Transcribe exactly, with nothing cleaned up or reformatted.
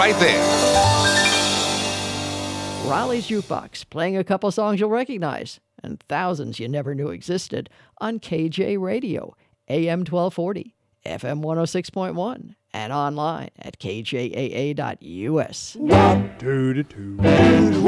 right there. Riley's Jukebox, playing a couple songs you'll recognize and thousands you never knew existed on K J Radio, A M twelve forty, F M one oh six point one, and online at K J A A dot U S. What? Two to two.